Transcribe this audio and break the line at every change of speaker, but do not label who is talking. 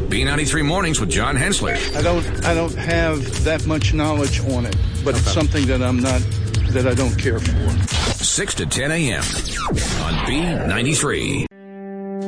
B93 Mornings with John Hensler.
I don't have that much knowledge on it, but it's something that I don't care for.
6 to 10 a.m. on B93.